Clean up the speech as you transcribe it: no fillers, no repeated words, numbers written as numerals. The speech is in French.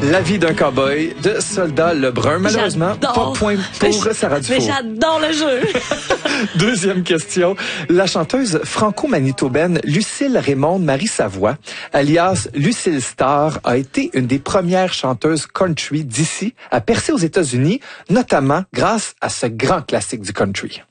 La vie d'un cow-boy de Soldat Lebrun. Malheureusement, pas de point pour Sarah Dufour. Mais j'adore le jeu. Deuxième question. La chanteuse franco-manitobaine Lucille Raymonde Marie Savoie, alias Lucille Star, a été une des premières chanteuses country d'ici à percer aux États-Unis, notamment grâce à ce grand classique du country.